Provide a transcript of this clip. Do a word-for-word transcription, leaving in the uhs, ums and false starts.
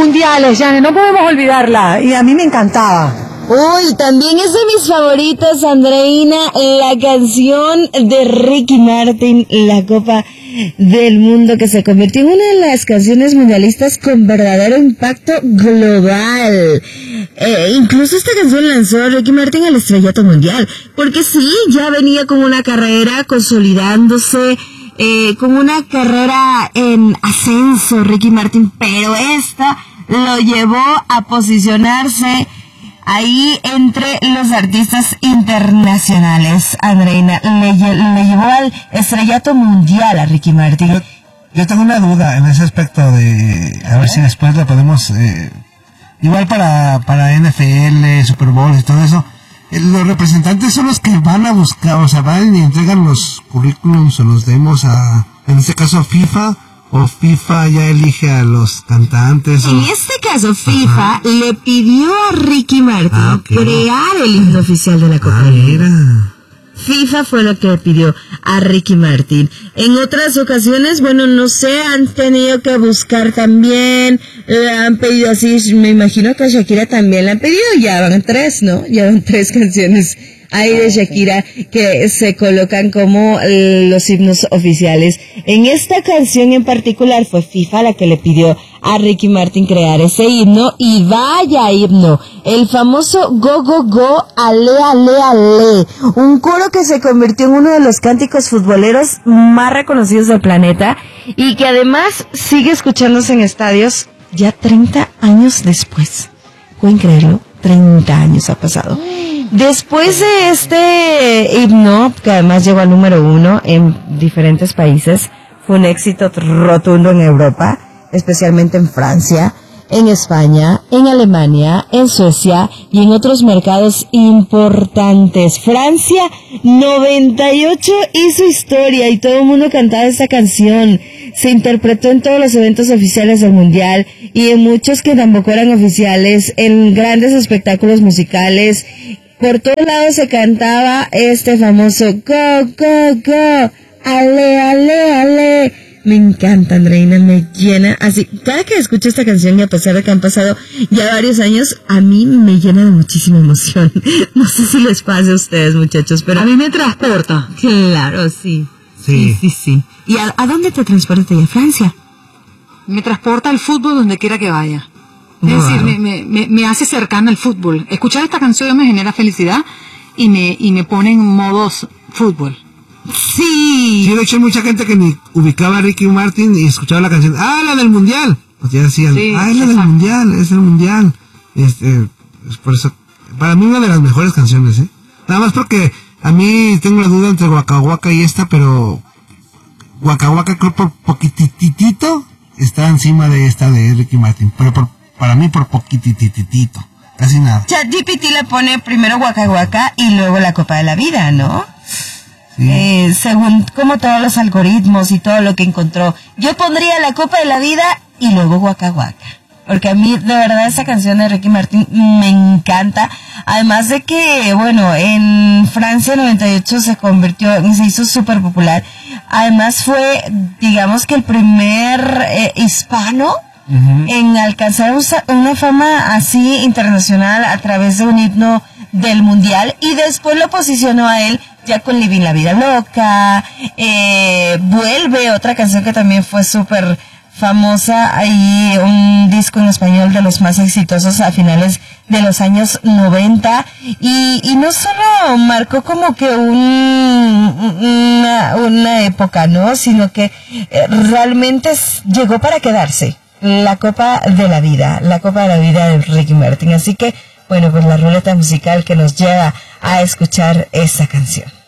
mundiales, Jane, no podemos olvidarla, y a mí me encantaba. Uy, también es de mis favoritas, Andreina, la canción de Ricky Martin, La Copa del Mundo, que se convirtió en una de las canciones mundialistas con verdadero impacto global. Eh, incluso esta canción lanzó a Ricky Martin al estrellato mundial, porque sí, ya venía con una carrera consolidándose, eh, con una carrera en ascenso Ricky Martin, pero esta lo llevó a posicionarse ahí entre los artistas internacionales. Andreina, le, le llevó al estrellato mundial a Ricky Martin. Yo, yo tengo una duda en ese aspecto de, a ver si después la podemos, eh, igual para, para N F L, Super Bowl y todo eso, eh, los representantes son los que van a buscar, o sea, van y entregan los currículums o los demos a, en este caso a FIFA, o FIFA ya elige a los cantantes. En o... este caso, FIFA Ajá. le pidió a Ricky Martin ah, okay. crear el himno oficial de la Copa ah, del Mundo. Mira. FIFA fue lo que le pidió a Ricky Martin. En otras ocasiones, bueno, no sé, han tenido que buscar también, le han pedido así, me imagino que a Shakira también le han pedido, ya van tres, ¿no? Ya van tres canciones ahí de Shakira que se colocan como eh, los himnos oficiales. En esta canción en particular fue FIFA la que le pidió a Ricky Martin crear ese himno, y vaya himno, el famoso Go Go Go, Ale Ale Ale, un coro que se convirtió en uno de los cánticos futboleros más reconocidos del planeta y que además sigue escuchándose en estadios ya treinta años después. ¿Pueden creerlo? treinta años ha pasado. Después de este himno, que además llegó al número uno en diferentes países, fue un éxito rotundo en Europa, especialmente en Francia, en España, en Alemania, en Suecia y en otros mercados importantes. Francia, noventa y ocho hizo historia y todo el mundo cantaba esta canción. Se interpretó en todos los eventos oficiales del Mundial y en muchos que tampoco eran oficiales, en grandes espectáculos musicales. Por todos lados se cantaba este famoso Go, Go, Go, Ale, Ale, Ale. Me encanta, Andreina, me llena. Así, cada que escucho esta canción, y a pesar de que han pasado ya varios años, a mí me llena de muchísima emoción. No sé si les pasa a ustedes, muchachos, pero... A mí me transporta. Claro, sí. Sí, sí, sí. sí. ¿Y a, a dónde te transporta a Francia? Me transporta al fútbol donde quiera que vaya. Es wow. decir, me, me, me, me hace cercana al fútbol. Escuchar esta canción me genera felicidad y me, y me pone en modos fútbol. Sí. Sí, de hecho hay mucha gente que ni ubicaba a Ricky Martin y escuchaba la canción, ah, la del mundial. Pues ya decían, sí, ah, es la del mundial, es el mundial. Este, es por eso, para mí una de las mejores canciones, ¿eh? Nada más porque a mí tengo la duda entre Waka Waka y esta, pero Waka Waka creo por poquititito está encima de esta de Ricky Martin, pero por, para mí por poquitititito, casi nada. ChatGPT le pone primero Waka Waka y luego la Copa de la Vida, ¿no? Sí. Eh, según como todos los algoritmos y todo lo que encontró. Yo pondría la Copa de la Vida y luego Waka Waka. Porque a mí, de verdad, esa canción de Ricky Martin me encanta. Además de que, bueno, en Francia noventa y ocho se convirtió, se hizo súper popular. Además fue, digamos que el primer eh, hispano uh-huh. en alcanzar una fama así internacional a través de un himno del mundial, y después lo posicionó a él ya con Living la Vida Loca, eh, Vuelve, otra canción que también fue súper famosa, ahí un disco en español de los más exitosos a finales de los años noventa, y, y no solo marcó como que un, una, una época, ¿no? Sino que eh, realmente llegó para quedarse, la Copa de la Vida, la Copa de la Vida de Ricky Martin. Así que, bueno, pues la ruleta musical que nos lleva a escuchar esa canción.